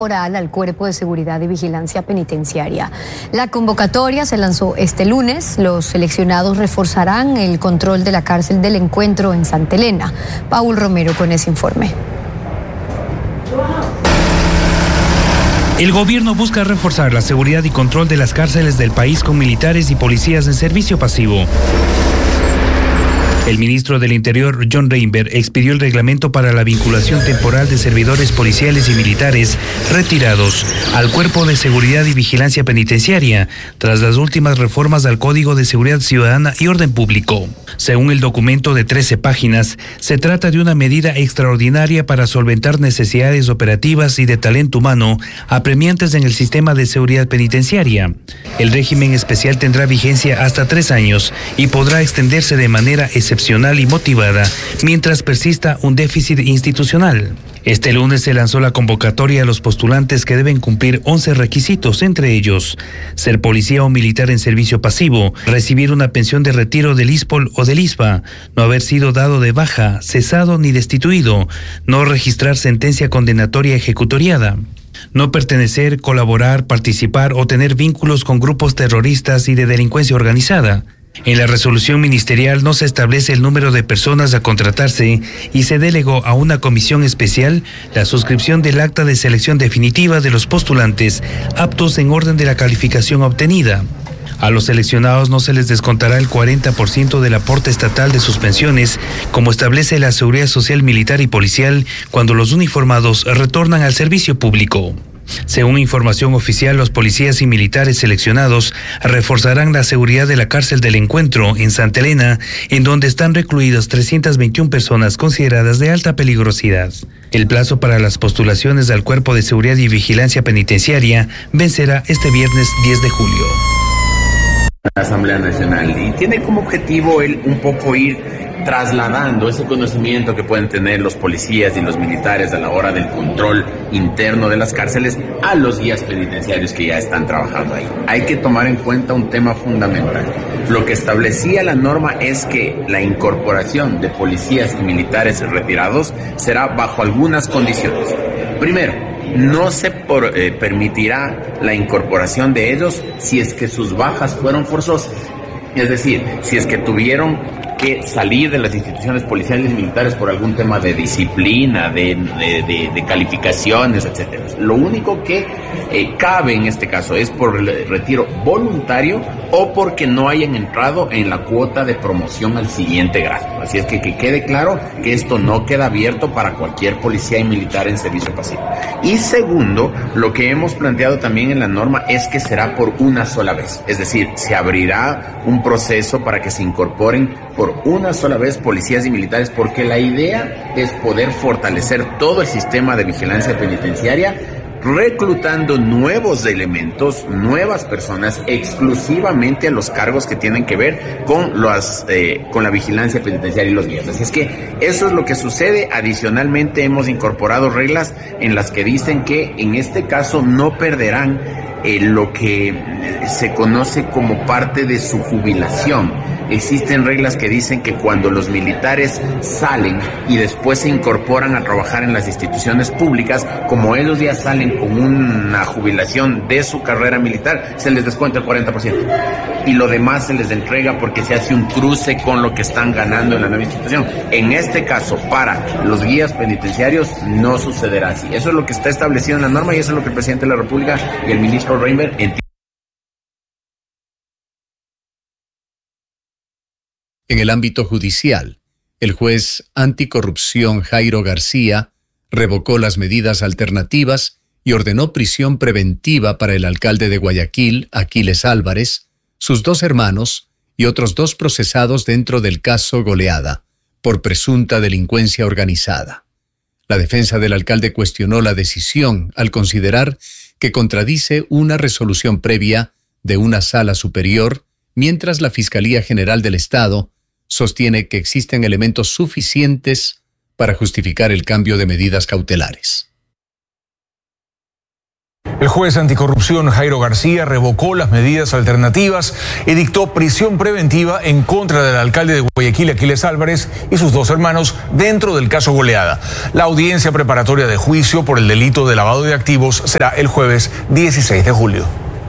Al Cuerpo de Seguridad y Vigilancia Penitenciaria. La convocatoria se lanzó este lunes. Los seleccionados reforzarán el control de la cárcel del Encuentro en Santa Elena. Paul Romero con ese informe. El gobierno busca reforzar la seguridad y control de las cárceles del país con militares y policías en servicio pasivo. El ministro del Interior, John Reinberg, expidió el reglamento para la vinculación temporal de servidores policiales y militares retirados al Cuerpo de Seguridad y Vigilancia Penitenciaria, tras las últimas reformas al Código de Seguridad Ciudadana y Orden Público. Según el documento de 13 páginas, se trata de una medida extraordinaria para solventar necesidades operativas y de talento humano apremiantes en el sistema de seguridad penitenciaria. El régimen especial tendrá vigencia hasta 3 años y podrá extenderse de manera excepcional y motivada mientras persista un déficit institucional. Este lunes se lanzó la convocatoria a los postulantes que deben cumplir 11 requisitos, entre ellos ser policía o militar en servicio pasivo, recibir una pensión de retiro del ISPOL o del ISPA, no haber sido dado de baja, cesado ni destituido, no registrar sentencia condenatoria ejecutoriada, no pertenecer, colaborar, participar o tener vínculos con grupos terroristas y de delincuencia organizada. En la resolución ministerial no se establece el número de personas a contratarse y se delegó a una comisión especial la suscripción del acta de selección definitiva de los postulantes aptos en orden de la calificación obtenida. A los seleccionados no se les descontará el 40% del aporte estatal de sus pensiones, como establece la Seguridad Social Militar y Policial cuando los uniformados retornan al servicio público. Según información oficial, los policías y militares seleccionados reforzarán la seguridad de la cárcel del Encuentro en Santa Elena, en donde están recluidas 321 personas consideradas de alta peligrosidad. El plazo para las postulaciones al Cuerpo de Seguridad y Vigilancia Penitenciaria vencerá este viernes 10 de julio. La Asamblea Nacional, y tiene como objetivo el un poco ir trasladando ese conocimiento que pueden tener los policías y los militares a la hora del control interno de las cárceles a los guías penitenciarios que ya están trabajando ahí. Hay que tomar en cuenta un tema fundamental. Lo que establecía la norma es que la incorporación de policías y militares retirados será bajo algunas condiciones. Primero, no se permitirá la incorporación de ellos si es que sus bajas fueron forzosas. Es decir, si es que tuvieron que salir de las instituciones policiales y militares por algún tema de disciplina, de calificaciones, etcétera. Lo único que cabe en este caso es por el retiro voluntario o porque no hayan entrado en la cuota de promoción al siguiente grado. Así es que quede claro que esto no queda abierto para cualquier policía y militar en servicio pasivo. Y segundo, lo que hemos planteado también en la norma es que será por una sola vez. Es decir, se abrirá un proceso para que se incorporen por una sola vez policías y militares, porque la idea es poder fortalecer todo el sistema de vigilancia penitenciaria, reclutando nuevos elementos, nuevas personas, exclusivamente a los cargos que tienen que ver con la vigilancia penitenciaria y los guías. Así es que eso es lo que sucede. Adicionalmente hemos incorporado reglas en las que dicen que en este caso no perderán lo que se conoce como parte de su jubilación. Existen reglas que dicen que cuando los militares salen y después se incorporan a trabajar en las instituciones públicas, como ellos ya salen con una jubilación de su carrera militar, se les descuenta el 40%. Y lo demás se les entrega porque se hace un cruce con lo que están ganando en la nueva institución. En este caso, para los guías penitenciarios, no sucederá así. Eso es lo que está establecido en la norma y eso es lo que el presidente de la República y el ministro Reinberg entienden. En el ámbito judicial, el juez anticorrupción Jairo García revocó las medidas alternativas y ordenó prisión preventiva para el alcalde de Guayaquil, Aquiles Álvarez, sus 2 hermanos y otros 2 procesados dentro del caso Goleada, por presunta delincuencia organizada. La defensa del alcalde cuestionó la decisión al considerar que contradice una resolución previa de una sala superior, mientras la Fiscalía General del Estado sostiene que existen elementos suficientes para justificar el cambio de medidas cautelares. El juez anticorrupción Jairo García revocó las medidas alternativas y dictó prisión preventiva en contra del alcalde de Guayaquil, Aquiles Álvarez, y sus dos hermanos dentro del caso Goleada. La audiencia preparatoria de juicio por el delito de lavado de activos será el jueves 16 de julio.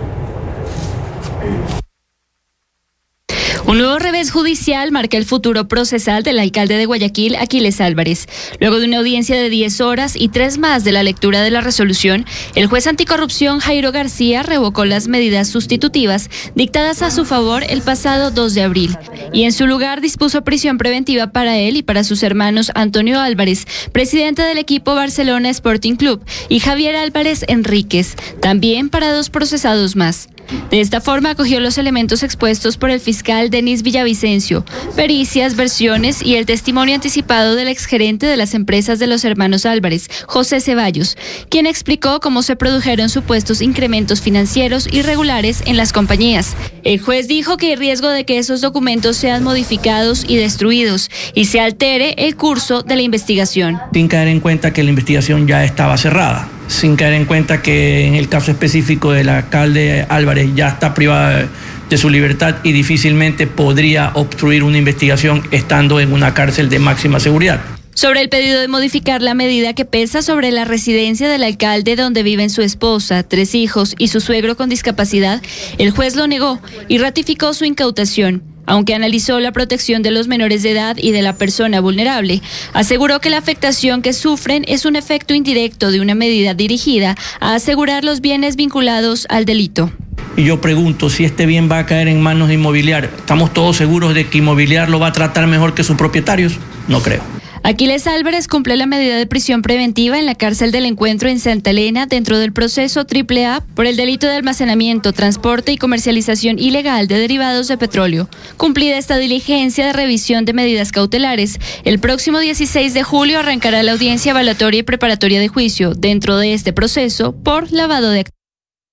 Un nuevo revés judicial marca el futuro procesal del alcalde de Guayaquil, Aquiles Álvarez. Luego de una audiencia de 10 horas y 3 más de la lectura de la resolución, el juez anticorrupción Jairo García revocó las medidas sustitutivas dictadas a su favor el pasado 2 de abril y en su lugar dispuso prisión preventiva para él y para sus hermanos Antonio Álvarez, presidente del equipo Barcelona Sporting Club, y Javier Álvarez Enríquez, también para 2 procesados más. De esta forma acogió los elementos expuestos por el fiscal Denis Villavicencio, pericias, versiones y el testimonio anticipado del exgerente de las empresas de los hermanos Álvarez, José Ceballos, quien explicó cómo se produjeron supuestos incrementos financieros irregulares en las compañías. El juez dijo que hay riesgo de que esos documentos sean modificados y destruidos y se altere el curso de la investigación. Sin caer en cuenta que la investigación ya estaba cerrada, sin caer en cuenta que en el caso específico del alcalde Álvarez ya está privado de su libertad y difícilmente podría obstruir una investigación estando en una cárcel de máxima seguridad. Sobre el pedido de modificar la medida que pesa sobre la residencia del alcalde donde viven su esposa, 3 hijos y su suegro con discapacidad, el juez lo negó y ratificó su incautación. Aunque analizó la protección de los menores de edad y de la persona vulnerable, aseguró que la afectación que sufren es un efecto indirecto de una medida dirigida a asegurar los bienes vinculados al delito. Y yo pregunto si este bien va a caer en manos de Inmobiliar. ¿Estamos todos seguros de que Inmobiliar lo va a tratar mejor que sus propietarios? No creo. Aquiles Álvarez cumple la medida de prisión preventiva en la cárcel del Encuentro en Santa Elena dentro del proceso AAA por el delito de almacenamiento, transporte y comercialización ilegal de derivados de petróleo. Cumplida esta diligencia de revisión de medidas cautelares, el próximo 16 de julio arrancará la audiencia evaluatoria y preparatoria de juicio dentro de este proceso por lavado de activos.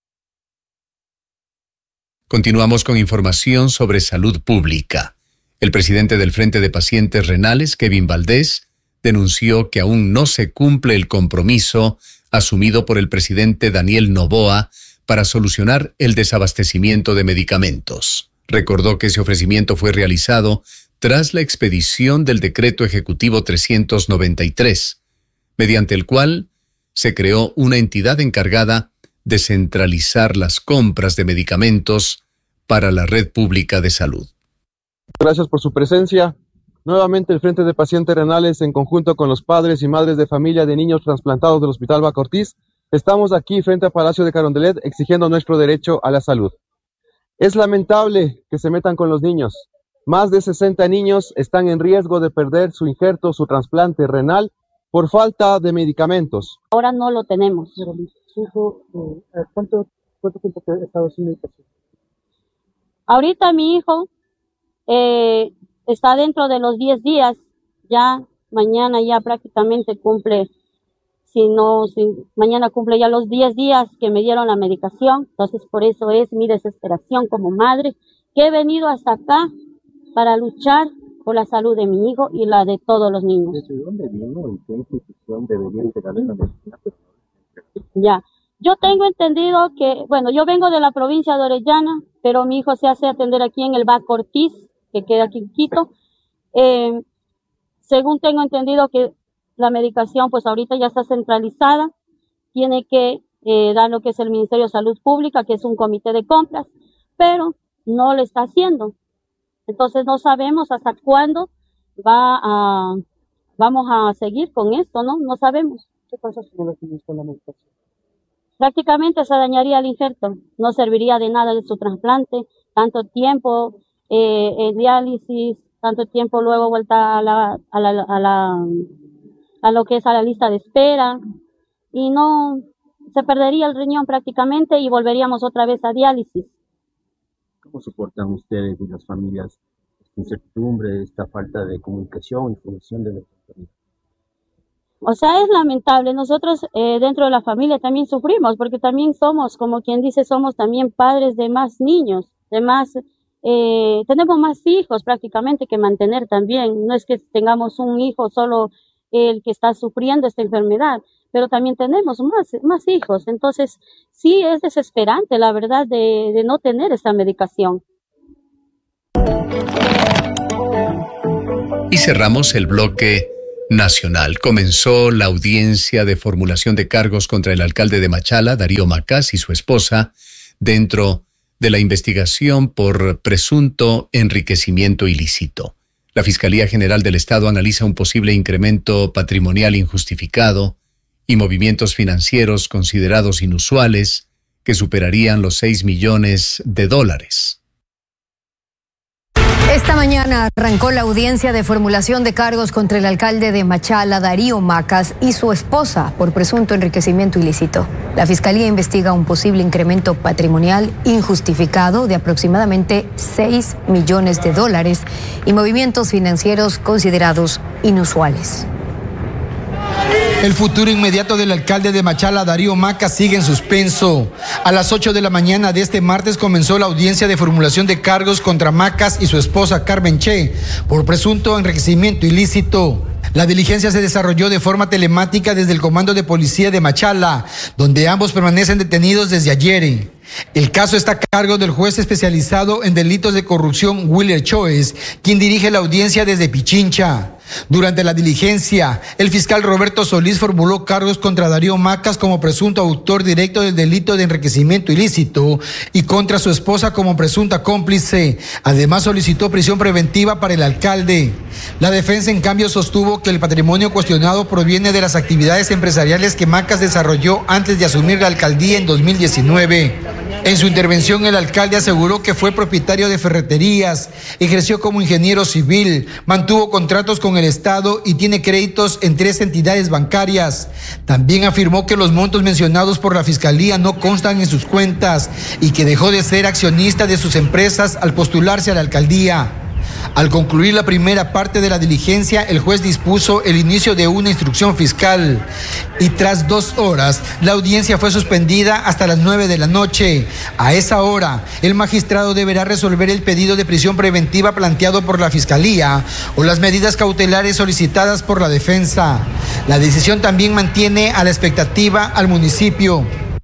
Continuamos con información sobre salud pública. El presidente del Frente de Pacientes Renales, Kevin Valdés, denunció que aún no se cumple el compromiso asumido por el presidente Daniel Noboa para solucionar el desabastecimiento de medicamentos. Recordó que ese ofrecimiento fue realizado tras la expedición del Decreto Ejecutivo 393, mediante el cual se creó una entidad encargada de centralizar las compras de medicamentos para la red pública de salud. Gracias por su presencia. Nuevamente el Frente de Pacientes Renales, en conjunto con los padres y madres de familia de niños trasplantados del Hospital Baca Ortiz, estamos aquí frente al Palacio de Carondelet exigiendo nuestro derecho a la salud. Es lamentable que se metan con los niños. Más de 60 niños están en riesgo de perder su injerto, su trasplante renal, por falta de medicamentos. Ahora no lo tenemos. ¿Cuánto tiempo ha estado sin medicación? Ahorita mi hijo está dentro de los 10 días, ya mañana ya prácticamente cumple, mañana cumple ya los 10 días que me dieron la medicación. Entonces por eso es mi desesperación como madre, que he venido hasta acá para luchar por la salud de mi hijo y la de todos los niños. ¿Desde dónde vino? ¿En qué institución debería entregar esa medicina? Ya, yo tengo entendido que, bueno, yo vengo de la provincia de Orellana, pero mi hijo se hace atender aquí en el Baca Ortiz, que queda aquí en Quito. Según tengo entendido que la medicación pues ahorita ya está centralizada, tiene que dar lo que es el Ministerio de Salud Pública, que es un comité de compras, pero no lo está haciendo. Entonces no sabemos hasta cuándo vamos a seguir con esto, ¿no? No sabemos. ¿Qué pasa si no lo tienes con la medicación? Prácticamente se dañaría el injerto, no serviría de nada de su trasplante, tanto tiempo en diálisis, tanto tiempo luego vuelta a lo que es a la lista de espera, y no, se perdería el riñón prácticamente y volveríamos otra vez a diálisis. ¿Cómo soportan ustedes y las familias esta incertidumbre, esta falta de comunicación, información de la familia? O sea, es lamentable. Nosotros dentro de la familia también sufrimos, porque también somos, como quien dice, somos también padres de más niños, de más, tenemos más hijos prácticamente que mantener también. No es que tengamos un hijo solo el que está sufriendo esta enfermedad, pero también tenemos más hijos. Entonces, sí es desesperante, la verdad, de no tener esta medicación. Y cerramos el bloque nacional. Comenzó la audiencia de formulación de cargos contra el alcalde de Machala, Darío Macas, y su esposa, dentro de la investigación por presunto enriquecimiento ilícito. La Fiscalía General del Estado analiza un posible incremento patrimonial injustificado y movimientos financieros considerados inusuales que superarían los $6 millones. Esta mañana arrancó la audiencia de formulación de cargos contra el alcalde de Machala, Darío Macas, y su esposa por presunto enriquecimiento ilícito. La Fiscalía investiga un posible incremento patrimonial injustificado de aproximadamente $6 millones y movimientos financieros considerados inusuales. El futuro inmediato del alcalde de Machala, Darío Macas, sigue en suspenso. A las 8 de la mañana de este martes comenzó la audiencia de formulación de cargos contra Macas y su esposa Carmen Che por presunto enriquecimiento ilícito. La diligencia se desarrolló de forma telemática desde el Comando de Policía de Machala, donde ambos permanecen detenidos desde ayer. El caso está a cargo del juez especializado en delitos de corrupción, Willer Choes, quien dirige la audiencia desde Pichincha. Durante la diligencia, el fiscal Roberto Solís formuló cargos contra Darío Macas como presunto autor directo del delito de enriquecimiento ilícito y contra su esposa como presunta cómplice. Además, solicitó prisión preventiva para el alcalde. La defensa, en cambio, sostuvo que el patrimonio cuestionado proviene de las actividades empresariales que Macas desarrolló antes de asumir la alcaldía en 2019. En su intervención, el alcalde aseguró que fue propietario de ferreterías, ejerció como ingeniero civil, mantuvo contratos con el Estado y tiene créditos en 3 entidades bancarias. También afirmó que los montos mencionados por la Fiscalía no constan en sus cuentas y que dejó de ser accionista de sus empresas al postularse a la alcaldía. Al concluir la primera parte de la diligencia, el juez dispuso el inicio de una instrucción fiscal y tras 2 horas, la audiencia fue suspendida hasta las 9 de la noche. A esa hora, el magistrado deberá resolver el pedido de prisión preventiva planteado por la Fiscalía o las medidas cautelares solicitadas por la defensa. La decisión también mantiene a la expectativa al municipio.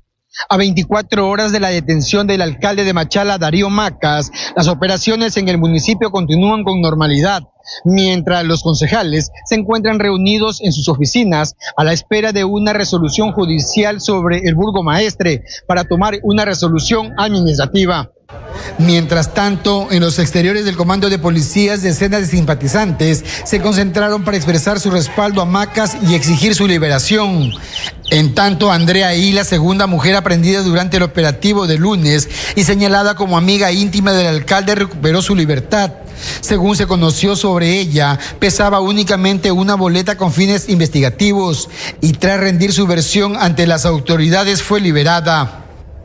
A 24 horas de la detención del alcalde de Machala, Darío Macas, las operaciones en el municipio continúan con normalidad, mientras los concejales se encuentran reunidos en sus oficinas a la espera de una resolución judicial sobre el burgomaestre para tomar una resolución administrativa. Mientras tanto, en los exteriores del Comando de Policías, decenas de simpatizantes se concentraron para expresar su respaldo a Macas y exigir su liberación. En tanto, Andrea I, la segunda mujer aprendida durante el operativo de lunes y señalada como amiga íntima del alcalde, recuperó su libertad. Según se conoció sobre ella, pesaba únicamente una boleta con fines investigativos y tras rendir su versión ante las autoridades fue liberada.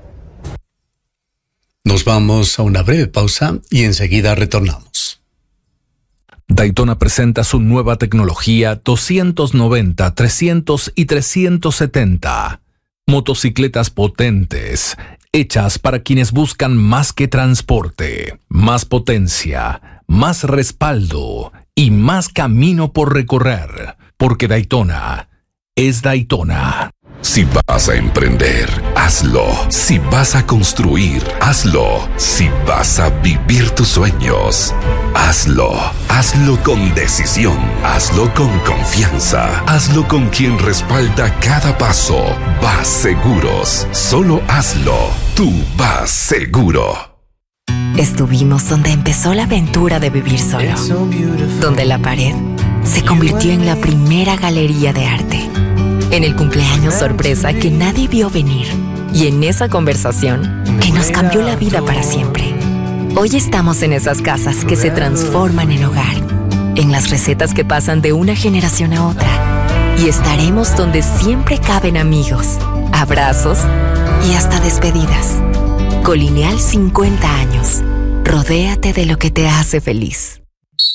Nos vamos a una breve pausa y enseguida retornamos. Daytona presenta su nueva tecnología 290, 300 y 370. Motocicletas potentes, hechas para quienes buscan más que transporte, más potencia, más respaldo y más camino por recorrer. Porque Daytona es Daytona. Si vas a emprender, hazlo. Si vas a construir, hazlo. Si vas a vivir tus sueños, hazlo. Hazlo con decisión. Hazlo con confianza. Hazlo con quien respalda cada paso. Vas Seguros. Solo hazlo. Tú vas seguro. Estuvimos donde empezó la aventura de vivir solo. Donde la pared se convirtió en la primera galería de arte. En el cumpleaños sorpresa que nadie vio venir. Y en esa conversación que nos cambió la vida para siempre. Hoy estamos en esas casas que se transforman en hogar. En las recetas que pasan de una generación a otra. Y estaremos donde siempre caben amigos, abrazos y hasta despedidas. Colineal 50 años. Rodéate de lo que te hace feliz.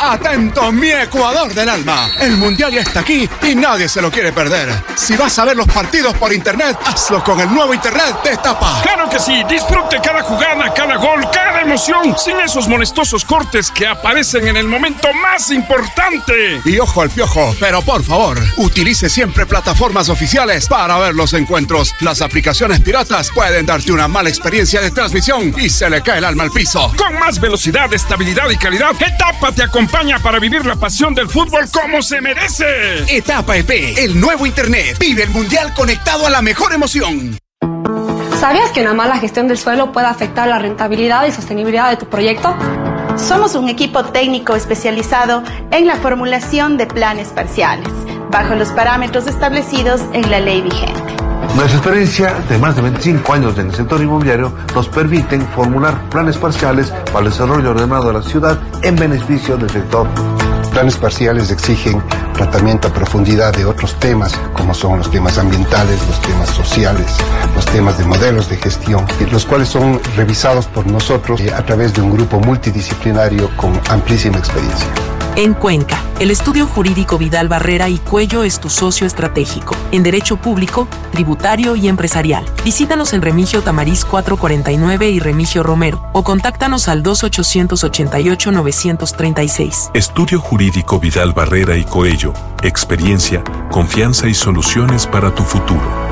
Atento, mi Ecuador del alma. El Mundial ya está aquí y nadie se lo quiere perder. Si vas a ver los partidos por internet, hazlo con el nuevo internet de Etapa. ¡Claro que sí! Disfrute cada jugada, cada gol, cada emoción, sin esos molestosos cortes que aparecen en el momento más importante. Y ojo al piojo, pero por favor, utilice siempre plataformas oficiales para ver los encuentros. Las aplicaciones piratas pueden darte una mala experiencia de transmisión y se le cae el alma al piso. Con más velocidad, estabilidad y calidad, Etapa te acompaña para vivir la pasión del fútbol como se merece. Etapa EP, el nuevo internet. Vive el Mundial conectado a la mejor emoción. ¿Sabías que una mala gestión del suelo puede afectar la rentabilidad y sostenibilidad de tu proyecto? Somos un equipo técnico especializado en la formulación de planes parciales, bajo los parámetros establecidos en la ley vigente. Nuestra experiencia de más de 25 años en el sector inmobiliario nos permiten formular planes parciales para el desarrollo ordenado de la ciudad en beneficio del sector. Planes parciales exigen tratamiento a profundidad de otros temas, como son los temas ambientales, los temas sociales, los temas de modelos de gestión, los cuales son revisados por nosotros a través de un grupo multidisciplinario con amplísima experiencia. En Cuenca, el estudio jurídico Vidal Barrera y Cuello es tu socio estratégico en derecho público, tributario y empresarial. Visítanos en Remigio Tamariz 449 y Remigio Romero o contáctanos al 2888-936. Estudio jurídico Vidal Barrera y Coello. Experiencia, confianza y soluciones para tu futuro.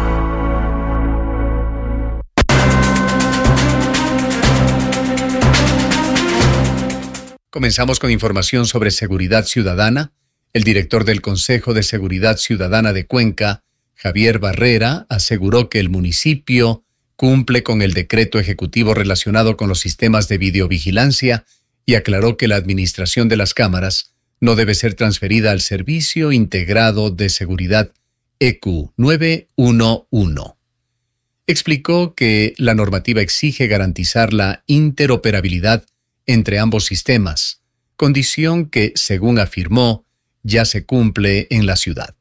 Comenzamos con información sobre seguridad ciudadana. El director del Consejo de Seguridad Ciudadana de Cuenca, Javier Barrera, aseguró que el municipio cumple con el decreto ejecutivo relacionado con los sistemas de videovigilancia y aclaró que la administración de las cámaras no debe ser transferida al Servicio Integrado de Seguridad EQ 911. Explicó que la normativa exige garantizar la interoperabilidad entre ambos sistemas, condición que, según afirmó, ya se cumple en la ciudad.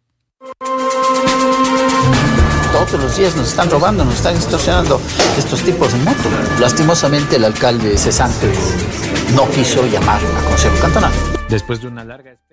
Todos los días nos están robando, nos están extorsionando estos tipos de motos. Lastimosamente el alcalde cesante no quiso llamar a Consejo Cantonal. Después de una larga espera.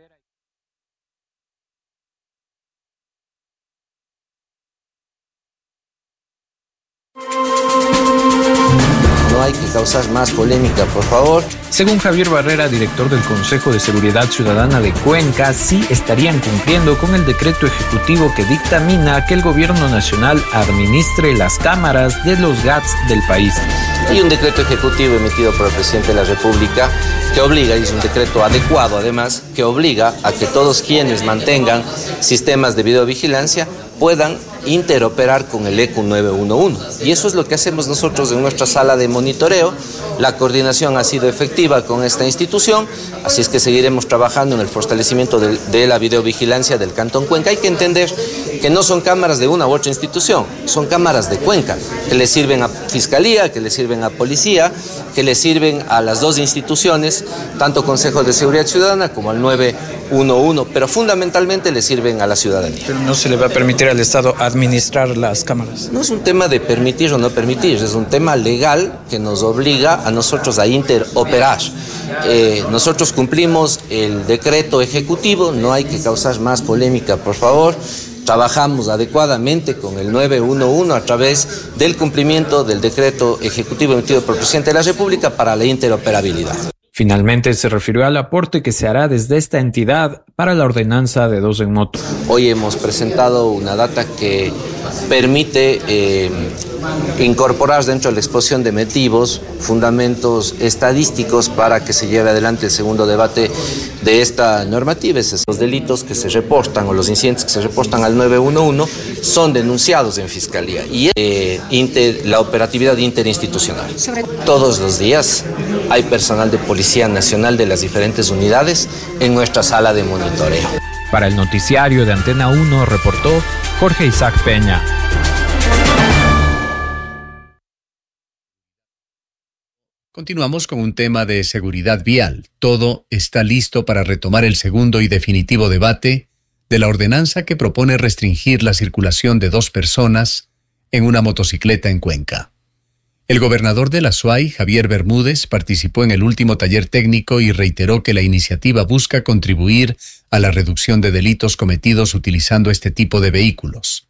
No hay que causar más polémica, por favor. Según Javier Barrera, director del Consejo de Seguridad Ciudadana de Cuenca, sí estarían cumpliendo con el decreto ejecutivo que dictamina que el gobierno nacional administre las cámaras de los GATS del país. Hay un decreto ejecutivo emitido por el presidente de la República que obliga, y es un decreto adecuado además, que obliga a que todos quienes mantengan sistemas de videovigilancia puedan interoperar con el EQ 911. Y eso es lo que hacemos nosotros en nuestra sala de monitoreo. La coordinación ha sido efectiva con esta institución, así es que seguiremos trabajando en el fortalecimiento de la videovigilancia del Cantón Cuenca. Hay que entender que no son cámaras de una u otra institución, son cámaras de Cuenca, que le sirven a Fiscalía, que le sirven a Policía, que le sirven a las dos instituciones, tanto Consejo de Seguridad Ciudadana como al 911, pero fundamentalmente le sirven a la ciudadanía. Pero no se le va a permitir al Estado administrar las cámaras. No es un tema de permitir o no permitir, es un tema legal que nos obliga a nosotros a interoperar. Nosotros cumplimos el decreto ejecutivo, no hay que causar más polémica, por favor. Trabajamos adecuadamente con el 911 a través del cumplimiento del decreto ejecutivo emitido por el presidente de la República para la interoperabilidad. Finalmente se refirió al aporte que se hará desde esta entidad para la ordenanza de 2 en moto. Hoy hemos presentado una data que permite incorporar dentro de la exposición de motivos fundamentos estadísticos para que se lleve adelante el segundo debate de esta normativa. Los delitos que se reportan o los incidentes que se reportan al 911 son denunciados en Fiscalía y la operatividad interinstitucional. Todos los días hay personal de Policía Nacional de las diferentes unidades en nuestra sala de monitoreo. Para el noticiario de Antena 1 reportó Jorge Isaac Peña. Continuamos con un tema de seguridad vial. Todo está listo para retomar el segundo y definitivo debate de la ordenanza que propone restringir la circulación de 2 personas en una motocicleta en Cuenca. El gobernador de la SUAY, Javier Bermúdez, participó en el último taller técnico y reiteró que la iniciativa busca contribuir a la reducción de delitos cometidos utilizando este tipo de vehículos.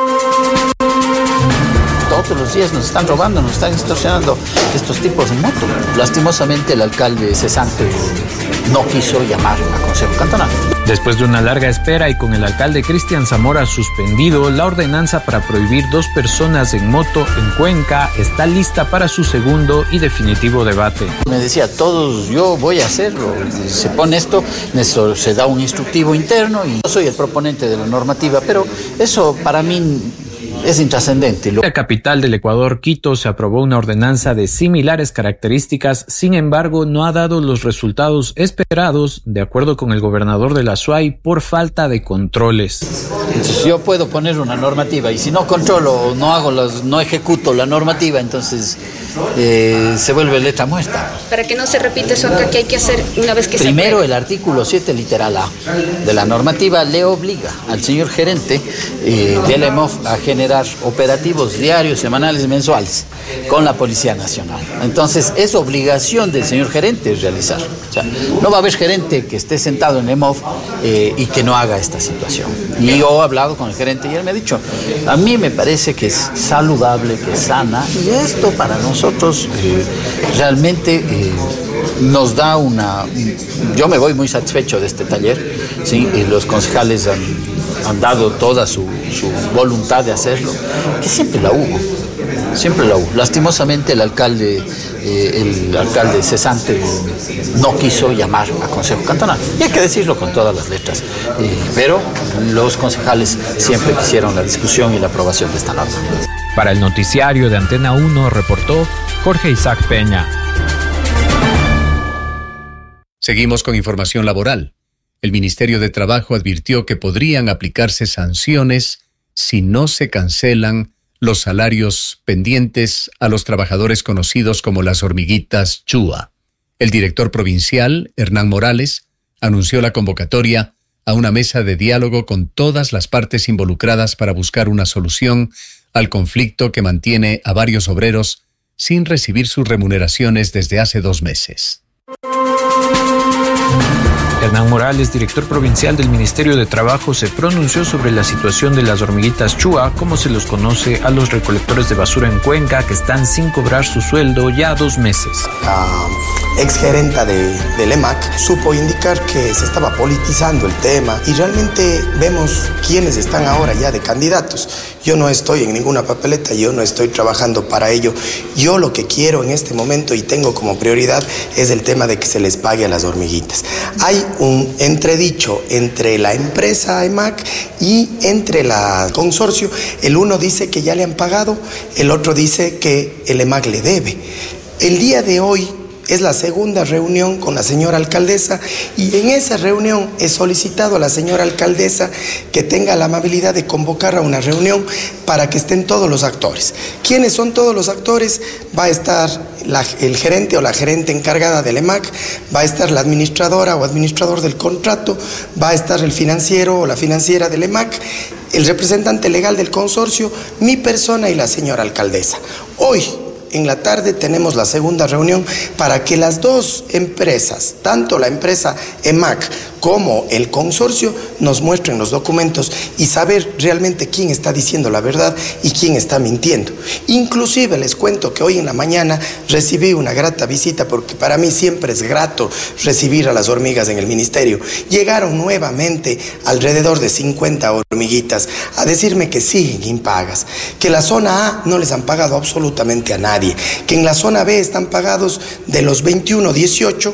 Todos los días nos están robando, nos están extorsionando estos tipos de moto. Lastimosamente el alcalde cesante no quiso llamar a Consejo Cantonal. Después de una larga espera y con el alcalde Cristian Zamora suspendido, la ordenanza para prohibir 2 personas en moto en Cuenca está lista para su segundo y definitivo debate. Me decía, todos, yo voy a hacerlo. Se pone esto, se da un instructivo interno y yo soy el proponente de la normativa, pero eso para mí es intrascendente. En la capital del Ecuador, Quito, se aprobó una ordenanza de similares características, sin embargo, no ha dado los resultados esperados, de acuerdo con el gobernador de la SUAY, por falta de controles. Entonces, yo puedo poner una normativa y si no controlo, no ejecuto la normativa, entonces se vuelve letra muerta. Para que no se repita eso acá, ¿qué hay que hacer una vez que se apruebe? Primero, el artículo 7, literal A, de la normativa le obliga al señor gerente del EMOF a generar operativos diarios, semanales y mensuales con la Policía Nacional. Entonces, es obligación del señor gerente realizar. O sea, no va a haber gerente que esté sentado en EMOF y que no haga esta situación. Y yo he hablado con el gerente y él me ha dicho, a mí me parece que es saludable, que es sana, y esto para nosotros realmente nos da yo me voy muy satisfecho de este taller, ¿sí? Y los concejales han dado toda su voluntad de hacerlo, que siempre la hubo. Lastimosamente el alcalde cesante no quiso llamar a Consejo Cantonal. Y hay que decirlo con todas las letras. Pero los concejales siempre quisieron la discusión y la aprobación de esta norma. Para el noticiario de Antena 1 reportó Jorge Isaac Peña. Seguimos con información laboral. El Ministerio de Trabajo advirtió que podrían aplicarse sanciones si no se cancelan los salarios pendientes a los trabajadores conocidos como las hormiguitas Chua. El director provincial, Hernán Morales, anunció la convocatoria a una mesa de diálogo con todas las partes involucradas para buscar una solución al conflicto que mantiene a varios obreros sin recibir sus remuneraciones desde hace 2 meses. Hernán Morales, director provincial del Ministerio de Trabajo, se pronunció sobre la situación de las hormiguitas Chua, como se los conoce a los recolectores de basura en Cuenca, que están sin cobrar su sueldo ya 2 meses. La exgerenta del EMAC supo indicar que se estaba politizando el tema y realmente vemos quiénes están ahora ya de candidatos. Yo no estoy en ninguna papeleta, yo no estoy trabajando para ello. Yo lo que quiero en este momento y tengo como prioridad es el tema de que se les pague a las hormiguitas. Hay un entredicho entre la empresa EMAC y entre la consorcio. El uno dice que ya le han pagado, el otro dice que el EMAC le debe. El día de hoy es la segunda reunión con la señora alcaldesa y en esa reunión he solicitado a la señora alcaldesa que tenga la amabilidad de convocar a una reunión para que estén todos los actores. ¿Quiénes son todos los actores? Va a estar el gerente o la gerente encargada del EMAC, va a estar la administradora o administrador del contrato, va a estar el financiero o la financiera del EMAC, el representante legal del consorcio, mi persona y la señora alcaldesa. Hoy, en la tarde, tenemos la segunda reunión para que las 2 empresas, tanto la empresa EMAC como el consorcio, nos muestren los documentos y saber realmente quién está diciendo la verdad y quién está mintiendo. Inclusive les cuento que hoy en la mañana recibí una grata visita, porque para mí siempre es grato recibir a las hormigas en el ministerio. Llegaron nuevamente alrededor de 50 hormiguitas a decirme que siguen impagas, que la zona A no les han pagado absolutamente a nadie, que en la zona B están pagados de los 21, 18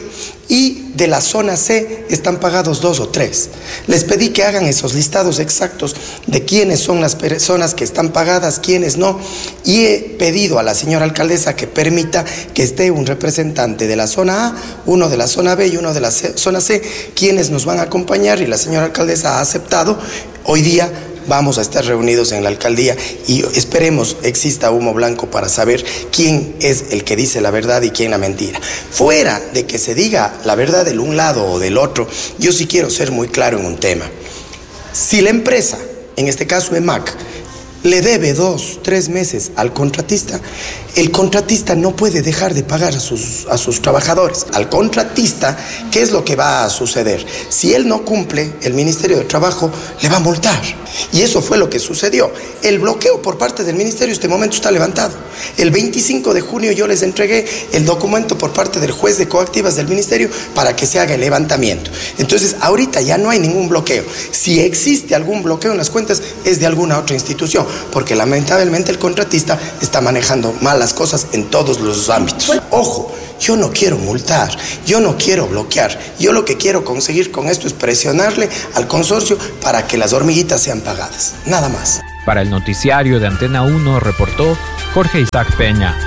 y de la zona C están pagados 2 o 3. Les pedí que hagan esos listados exactos de quiénes son las personas que están pagadas, quiénes no, y he pedido a la señora alcaldesa que permita que esté un representante de la zona A, uno de la zona B y uno de la zona C, quienes nos van a acompañar, y la señora alcaldesa ha aceptado. Hoy día vamos a estar reunidos en la alcaldía y esperemos exista humo blanco para saber quién es el que dice la verdad y quién la mentira. Fuera de que se diga la verdad del un lado o del otro, yo sí quiero ser muy claro en un tema. Si la empresa, en este caso EMAC, le debe 2, 3 meses al contratista, el contratista no puede dejar de pagar a sus trabajadores. Al contratista, ¿qué es lo que va a suceder? Si él no cumple, el Ministerio de Trabajo le va a multar. Y eso fue lo que sucedió. El bloqueo por parte del Ministerio en este momento está levantado. El 25 de junio yo les entregué el documento por parte del juez de coactivas del Ministerio para que se haga el levantamiento. Entonces, ahorita ya no hay ningún bloqueo. Si existe algún bloqueo en las cuentas, es de alguna otra institución, porque lamentablemente el contratista está manejando mal las cosas en todos los ámbitos. Ojo, yo no quiero multar, yo no quiero bloquear. Yo lo que quiero conseguir con esto es presionarle al consorcio para que las hormiguitas sean pagadas. Nada más. Para el noticiario de Antena 1 reportó Jorge Isaac Peña.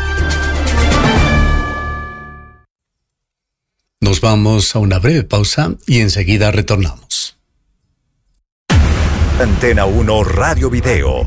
Nos vamos a una breve pausa y enseguida retornamos. Antena 1 Radio Video.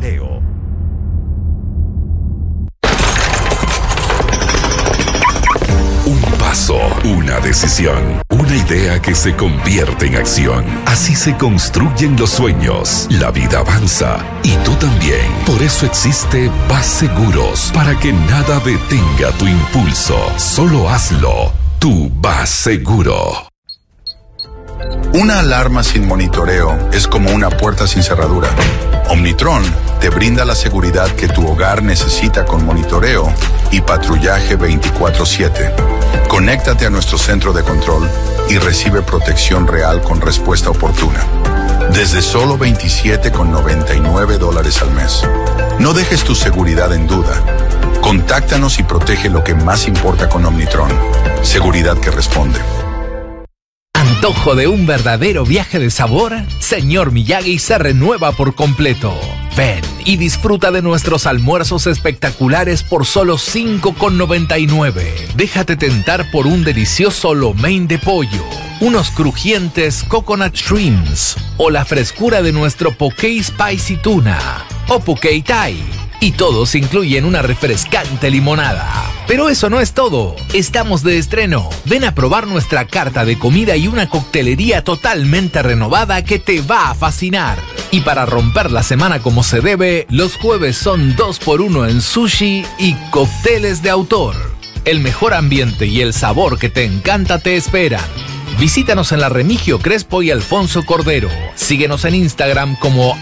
Un paso, una decisión, una idea que se convierte en acción. Así se construyen los sueños. La vida avanza y tú también. Por eso existe Vas Seguros, para que nada detenga tu impulso. Solo hazlo. Tú vas seguro. Una alarma sin monitoreo es como una puerta sin cerradura. Omnitron te brinda la seguridad que tu hogar necesita con monitoreo y patrullaje 24/7. Conéctate a nuestro centro de control y recibe protección real con respuesta oportuna. Desde solo $27,99 al mes. No dejes tu seguridad en duda. Contáctanos y protege lo que más importa con Omnitron. Seguridad que responde. ¿Antojo de un verdadero viaje de sabor? Señor Miyagi se renueva por completo. Ven y disfruta de nuestros almuerzos espectaculares por solo $5,99. Déjate tentar por un delicioso lo mein de pollo, unos crujientes coconut shrimps o la frescura de nuestro poke spicy tuna o poke thai. Y todos incluyen una refrescante limonada. Pero eso no es todo. Estamos de estreno. Ven a probar nuestra carta de comida y una coctelería totalmente renovada que te va a fascinar. Y para romper la semana como se debe, los jueves son 2x1 en sushi y cócteles de autor. El mejor ambiente y el sabor que te encanta te esperan. Visítanos en la Remigio Crespo y Alfonso Cordero. Síguenos en Instagram como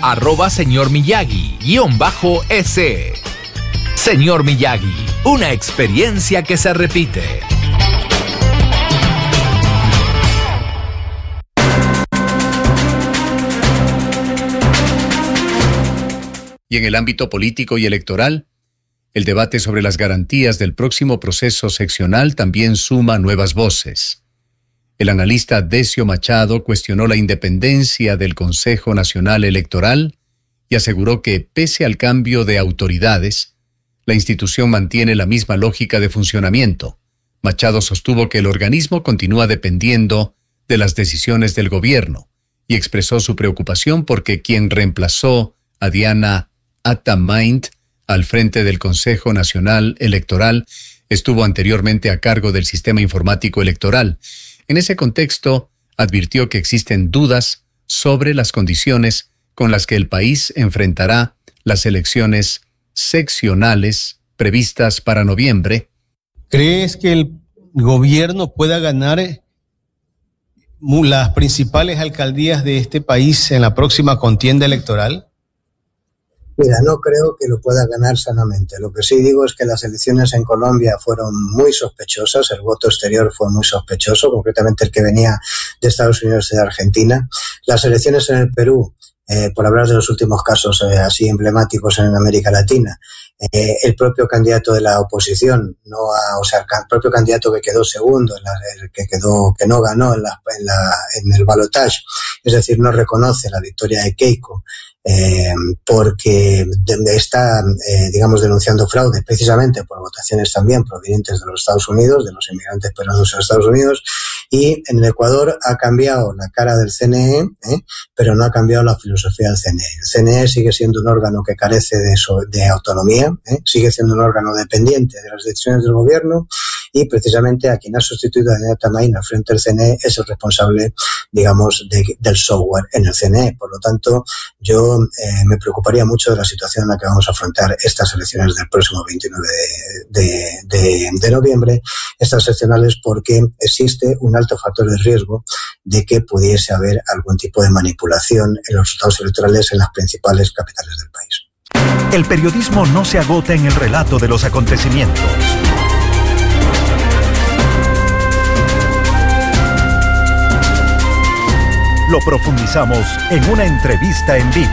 @señormiyagi_s. Señor Miyagi, una experiencia que se repite. Y en el ámbito político y electoral, el debate sobre las garantías del próximo proceso seccional también suma nuevas voces. El analista Decio Machado cuestionó la independencia del Consejo Nacional Electoral y aseguró que, pese al cambio de autoridades, la institución mantiene la misma lógica de funcionamiento. Machado sostuvo que el organismo continúa dependiendo de las decisiones del gobierno y expresó su preocupación porque quien reemplazó a Diana Atamaint al frente del Consejo Nacional Electoral estuvo anteriormente a cargo del sistema informático electoral. En ese contexto, advirtió que existen dudas sobre las condiciones con las que el país enfrentará las elecciones seccionales previstas para noviembre. ¿Crees que el gobierno pueda ganar las principales alcaldías de este país en la próxima contienda electoral? Mira, no creo que lo pueda ganar sanamente. Lo que sí digo es que las elecciones en Colombia fueron muy sospechosas, el voto exterior fue muy sospechoso, concretamente el que venía de Estados Unidos y de Argentina. Las elecciones en el Perú, por hablar de los últimos casos así emblemáticos en América Latina, el propio candidato de la oposición, el propio candidato que quedó segundo, que no ganó en el balotaje, es decir, no reconoce la victoria de Keiko, porque está, denunciando fraude precisamente por votaciones también provenientes de los Estados Unidos, de los inmigrantes peruanos en los Estados Unidos, y en el Ecuador ha cambiado la cara del CNE, pero no ha cambiado la filosofía del CNE. El CNE sigue siendo un órgano que carece de autonomía, sigue siendo un órgano dependiente de las decisiones del gobierno y precisamente a quien ha sustituido a Daniel Tamain al frente del CNE es el responsable, digamos, del software en el CNE. Por lo tanto, yo me preocuparía mucho de la situación en la que vamos a afrontar estas elecciones del próximo 29 de noviembre, estas seccionales, porque existe un alto factor de riesgo de que pudiese haber algún tipo de manipulación en los resultados electorales en las principales capitales del país. El periodismo no se agota en el relato de los acontecimientos. Lo profundizamos en una entrevista en vivo.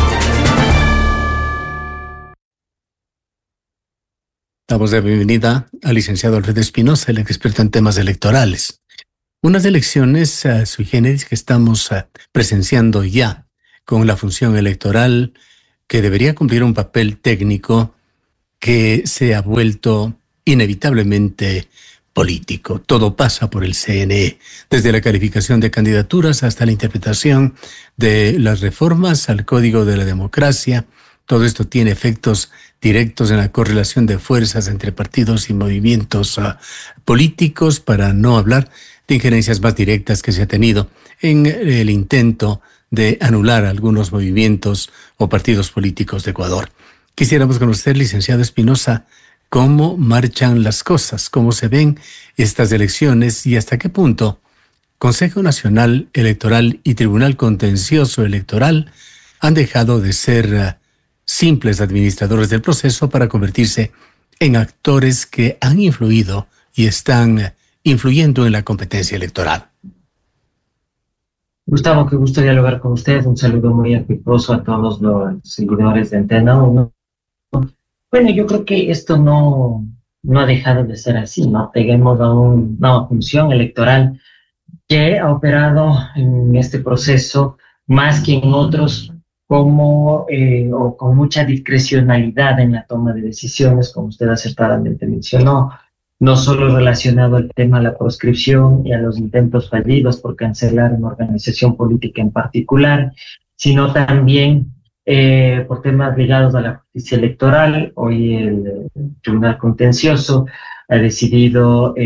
Damos la bienvenida al licenciado Alfredo Espinosa, el experto en temas electorales. Unas elecciones sui generis que estamos presenciando ya con la función electoral que debería cumplir un papel técnico que se ha vuelto inevitablemente político. Todo pasa por el CNE, desde la calificación de candidaturas hasta la interpretación de las reformas al Código de la Democracia. Todo esto tiene efectos directos en la correlación de fuerzas entre partidos y movimientos políticos, para no hablar de injerencias más directas que se ha tenido en el intento de anular algunos movimientos o partidos políticos de Ecuador. Quisiéramos conocer, licenciado Espinosa, cómo marchan las cosas, cómo se ven estas elecciones y hasta qué punto Consejo Nacional Electoral y Tribunal Contencioso Electoral han dejado de ser simples administradores del proceso para convertirse en actores que han influido y están influyendo en la competencia electoral. Gustavo, qué gusto dialogar con usted. Un saludo muy afectuoso a todos los seguidores de Antena 1. Bueno, yo creo que esto no ha dejado de ser así, ¿no? Peguemos a una función electoral que ha operado en este proceso más que en otros como o con mucha discrecionalidad en la toma de decisiones, como usted acertadamente mencionó, no solo relacionado al tema de la proscripción y a los intentos fallidos por cancelar una organización política en particular, sino también por temas ligados a la justicia electoral. Hoy el Tribunal Contencioso ha decidido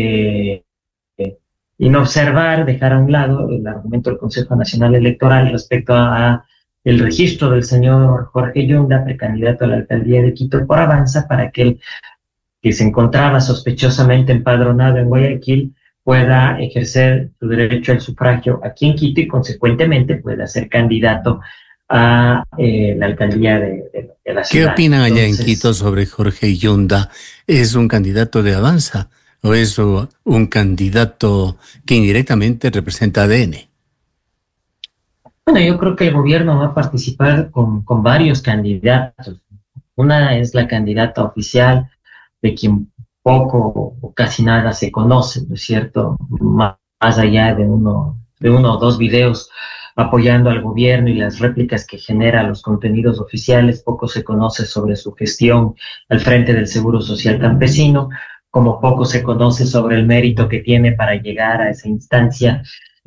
inobservar, dejar a un lado el argumento del Consejo Nacional Electoral respecto a el registro del señor Jorge Yunda, precandidato a la alcaldía de Quito por Avanza, para aquel que se encontraba sospechosamente empadronado en Guayaquil pueda ejercer su derecho al sufragio aquí en Quito y consecuentemente pueda ser candidato a la alcaldía de la ciudad. ¿Qué opinan allá en Quito sobre Jorge Yunda? ¿Es un candidato de Avanza o es un candidato que indirectamente representa ADN? Bueno, yo creo que el gobierno va a participar con varios candidatos. Una es la candidata oficial, de quien poco o casi nada se conoce, ¿no es cierto? Más allá de uno o dos videos apoyando al gobierno y las réplicas que genera los contenidos oficiales, poco se conoce sobre su gestión al frente del Seguro Social Campesino, como poco se conoce sobre el mérito que tiene para llegar a esa instancia,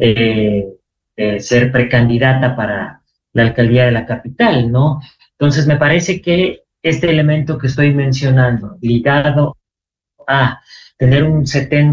ser precandidata para la alcaldía de la capital, ¿no? Entonces me parece que este elemento que estoy mencionando, ligado a tener un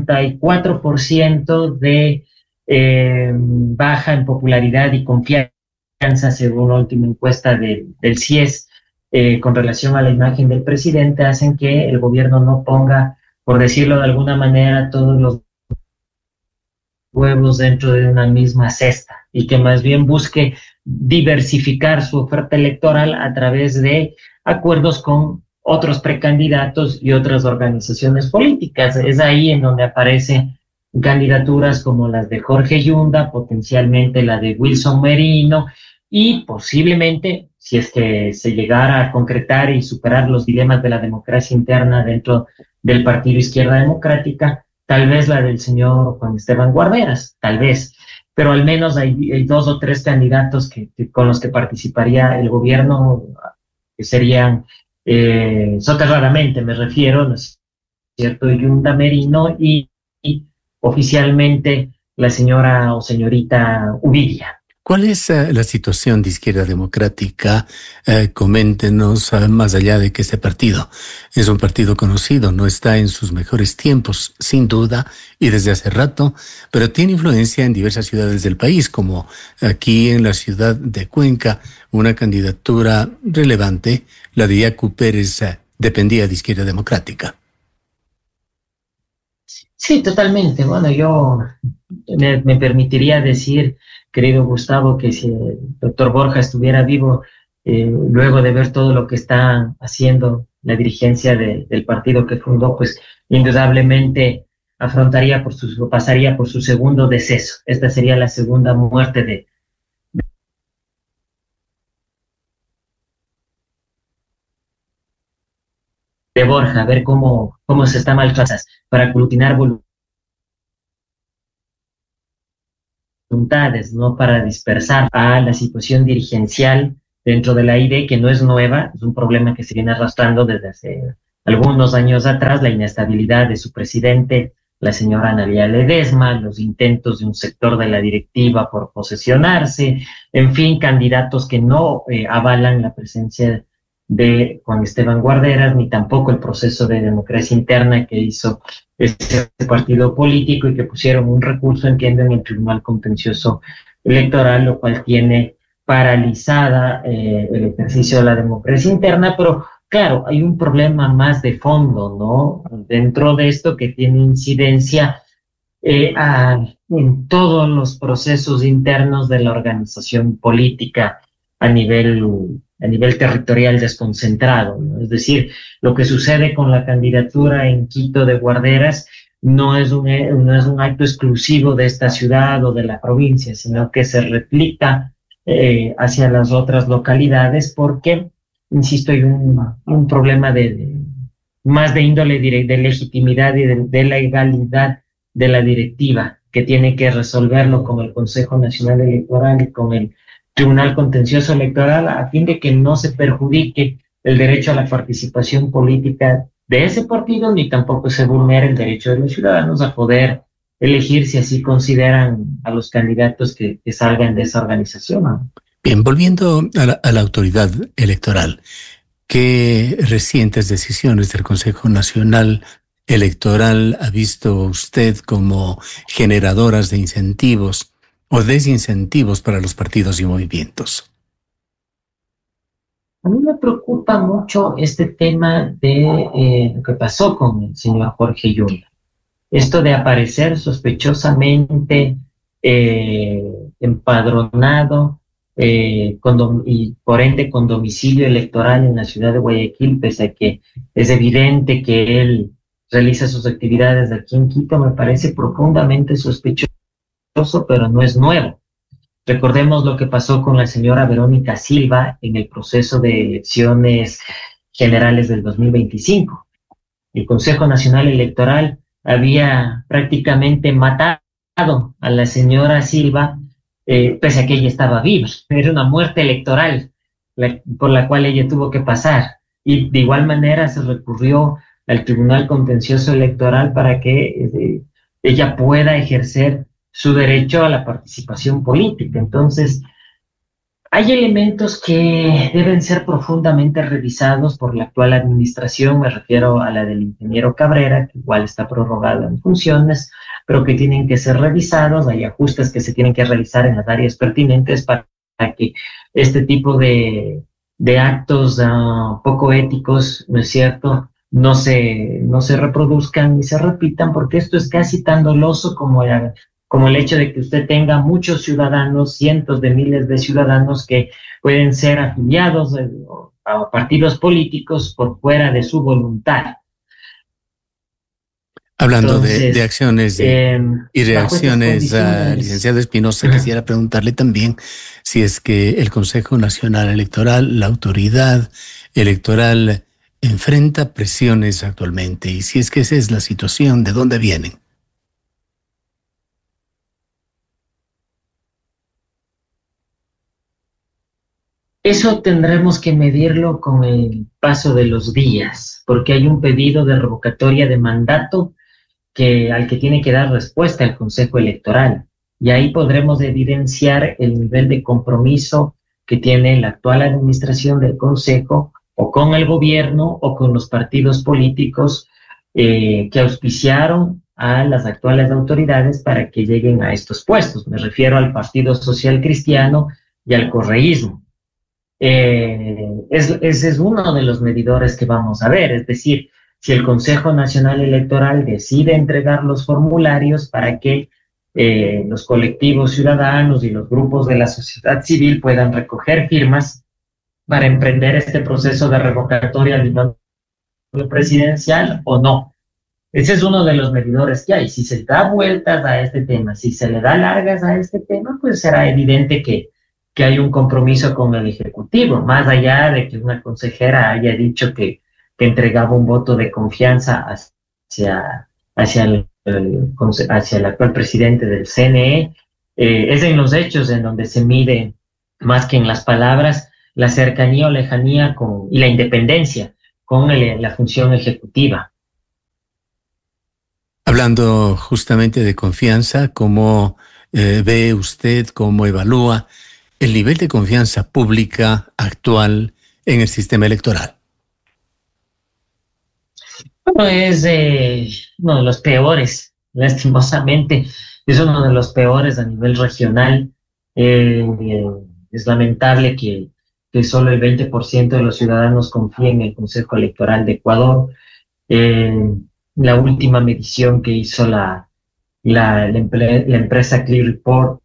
74% de baja en popularidad y confianza, según la última encuesta del CIES, con relación a la imagen del presidente, hacen que el gobierno no ponga, por decirlo de alguna manera, todos los huevos dentro de una misma cesta y que más bien busque diversificar su oferta electoral a través de acuerdos con otros precandidatos y otras organizaciones políticas. Es ahí en donde aparecen candidaturas como las de Jorge Yunda, potencialmente la de Wilson Merino y posiblemente, si es que se llegara a concretar y superar los dilemas de la democracia interna dentro del Partido Izquierda Democrática, tal vez la del señor Juan Esteban Guarderas, tal vez, pero al menos hay dos o tres candidatos con los que participaría el gobierno, que serían, soterradamente me refiero, ¿no es cierto?, Yunda Merino y oficialmente la señora o señorita Ubidia. ¿Cuál es la situación de Izquierda Democrática? Coméntenos, más allá de que este partido es un partido conocido, no está en sus mejores tiempos, sin duda, y desde hace rato, pero tiene influencia en diversas ciudades del país, como aquí en la ciudad de Cuenca, una candidatura relevante, la de Yacu Pérez, dependía de Izquierda Democrática. Sí, totalmente. Bueno, yo me permitiría decir, querido Gustavo, que si el doctor Borja estuviera vivo, luego de ver todo lo que está haciendo la dirigencia del partido que fundó, pues indudablemente pasaría por su segundo deceso. Esta sería la segunda muerte de Borja, a ver cómo se está maltratando para aglutinar voluntades, no para dispersar a la situación dirigencial dentro de la ID, que no es nueva, es un problema que se viene arrastrando desde hace algunos años atrás, la inestabilidad de su presidente, la señora Analía Ledesma, los intentos de un sector de la directiva por posesionarse, en fin, candidatos que no avalan la presencia de Juan Esteban Guarderas, ni tampoco el proceso de democracia interna que hizo este partido político y que pusieron un recurso, entiendo, en el Tribunal Contencioso Electoral, lo cual tiene paralizada el ejercicio de la democracia interna, pero claro, hay un problema más de fondo, ¿no? Dentro de esto que tiene incidencia en todos los procesos internos de la organización política a nivel territorial desconcentrado, ¿no? Es decir, lo que sucede con la candidatura en Quito de Guarderas no es un acto exclusivo de esta ciudad o de la provincia, sino que se replica hacia las otras localidades porque, insisto, hay un problema más de índole de legitimidad y de legalidad de la directiva, que tiene que resolverlo con el Consejo Nacional Electoral y con el Tribunal Contencioso Electoral, a fin de que no se perjudique el derecho a la participación política de ese partido, ni tampoco se vulnere el derecho de los ciudadanos a poder elegir, si así consideran, a los candidatos que salgan de esa organización. Bien, volviendo a la autoridad electoral, ¿qué recientes decisiones del Consejo Nacional Electoral ha visto usted como generadoras de incentivos o desincentivos para los partidos y movimientos? A mí me preocupa mucho este tema de lo que pasó con el señor Jorge Yunda. Esto de aparecer sospechosamente empadronado y por ende con domicilio electoral en la ciudad de Guayaquil, pese a que es evidente que él realiza sus actividades aquí en Quito, me parece profundamente sospechoso, pero no es nuevo. Recordemos lo que pasó con la señora Verónica Silva en el proceso de elecciones generales del 2025. El Consejo Nacional Electoral había prácticamente matado a la señora Silva, pese a que ella estaba viva. Era una muerte electoral por la cual ella tuvo que pasar. Y de igual manera se recurrió al Tribunal Contencioso Electoral para que ella pueda ejercer su derecho a la participación política. Entonces, hay elementos que deben ser profundamente revisados por la actual administración, me refiero a la del ingeniero Cabrera, que igual está prorrogado en funciones, pero que tienen que ser revisados. Hay ajustes que se tienen que realizar en las áreas pertinentes para que este tipo de actos poco éticos, ¿no es cierto?, no se reproduzcan ni se repitan, porque esto es casi tan doloso como el hecho de que usted tenga muchos ciudadanos, cientos de miles de ciudadanos que pueden ser afiliados a partidos políticos por fuera de su voluntad. Hablando entonces, de acciones y reacciones, licenciado Espinosa, quisiera preguntarle también si es que el Consejo Nacional Electoral, la autoridad electoral, enfrenta presiones actualmente, y si es que esa es la situación, ¿de dónde vienen? Eso tendremos que medirlo con el paso de los días, porque hay un pedido de revocatoria de mandato al que tiene que dar respuesta el Consejo Electoral. y ahí podremos evidenciar el nivel de compromiso que tiene la actual administración del Consejo, o con el gobierno, o con los partidos políticos que auspiciaron a las actuales autoridades para que lleguen a estos puestos. Me refiero al Partido Social Cristiano y al correísmo. Ese es uno de los medidores que vamos a ver, es decir, si el Consejo Nacional Electoral decide entregar los formularios para que los colectivos ciudadanos y los grupos de la sociedad civil puedan recoger firmas para emprender este proceso de revocatoria del mandato presidencial o no. Ese es uno de los medidores que hay. Si se da vueltas a este tema, si se le da largas a este tema, pues será evidente que hay un compromiso con el Ejecutivo, más allá de que una consejera haya dicho que entregaba un voto de confianza hacia el actual presidente del CNE. Es en los hechos en donde se mide, más que en las palabras, la cercanía o lejanía y la independencia con la función ejecutiva. Hablando justamente de confianza, ¿cómo ve usted, cómo evalúa el nivel de confianza pública actual en el sistema electoral? Bueno, es uno de los peores, lastimosamente, es uno de los peores a nivel regional. Es lamentable que solo el 20% de los ciudadanos confíen en el Consejo Electoral de Ecuador. La última medición que hizo la empresa Clear Report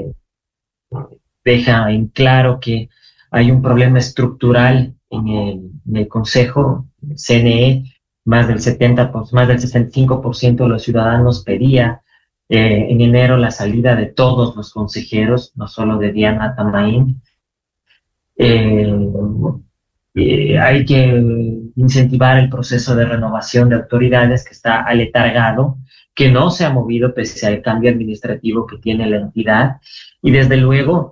deja en claro que hay un problema estructural en el Consejo CNE. Más del 65% de los ciudadanos pedía en enero la salida de todos los consejeros, no solo de Diana Tamaín. Hay que incentivar el proceso de renovación de autoridades que está aletargado, que no se ha movido pese al cambio administrativo que tiene la entidad, y desde luego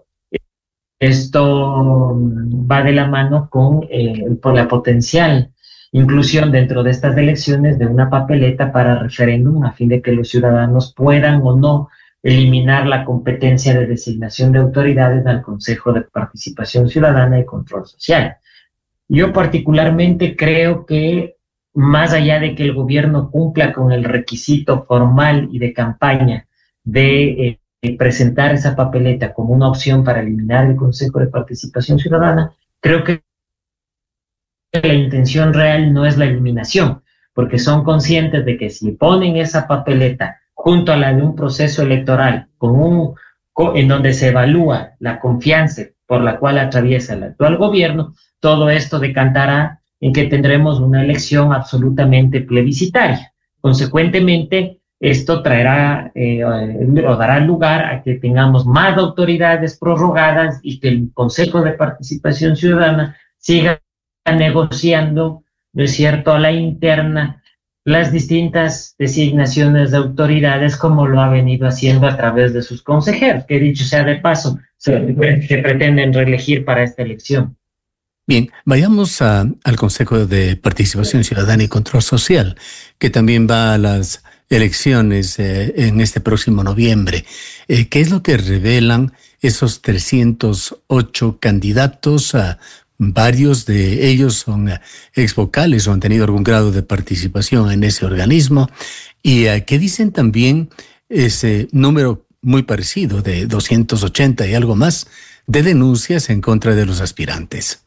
esto va de la mano por la potencial inclusión dentro de estas elecciones de una papeleta para referéndum, a fin de que los ciudadanos puedan o no eliminar la competencia de designación de autoridades al Consejo de Participación Ciudadana y Control Social. Yo particularmente creo que, más allá de que el gobierno cumpla con el requisito formal y de campaña de presentar esa papeleta como una opción para eliminar el Consejo de Participación Ciudadana, creo que la intención real no es la eliminación, porque son conscientes de que si ponen esa papeleta junto a la de un proceso electoral en donde se evalúa la confianza por la cual atraviesa el actual gobierno, todo esto decantará en que tendremos una elección absolutamente plebiscitaria. Consecuentemente, esto traerá o dará lugar a que tengamos más autoridades prorrogadas y que el Consejo de Participación Ciudadana siga negociando, ¿no es cierto?, a la interna las distintas designaciones de autoridades, como lo ha venido haciendo a través de sus consejeros, que dicho sea de paso, se pretenden reelegir para esta elección. Bien, vayamos al Consejo de Participación Ciudadana y Control Social, que también va a las elecciones en este próximo noviembre. ¿Qué es lo que revelan esos 308 candidatos? Varios de ellos son exvocales o han tenido algún grado de participación en ese organismo. ¿Y qué dicen también ese número muy parecido de 280 y algo más de denuncias en contra de los aspirantes?